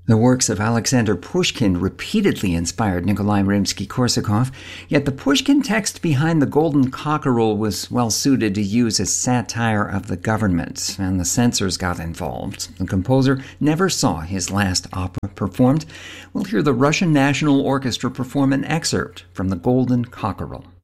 The works of Alexander Pushkin repeatedly inspired Nikolai Rimsky-Korsakov, yet the Pushkin text behind The Golden Cockerel was well suited to use as satire of the government, and the censors got involved. The composer never saw his last opera performed. We'll hear the Russian National Orchestra perform an excerpt from The Golden Cockerel.